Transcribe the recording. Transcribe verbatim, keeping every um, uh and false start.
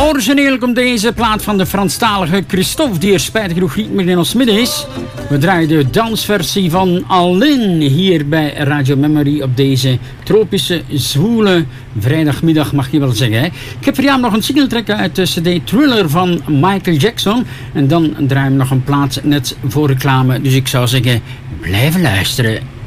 Origineel komt deze plaat van de Franstalige Christophe, die er spijtig genoeg niet meer in ons midden is. We draaien de dansversie van Alain hier bij Radio Memory op deze tropische, zwoele vrijdagmiddag, mag je wel zeggen. Hè? Ik heb voor jou nog een singletrack uit de cd Thriller van Michael Jackson. En dan draaien we nog een plaat net voor reclame. Dus ik zou zeggen, blijven luisteren.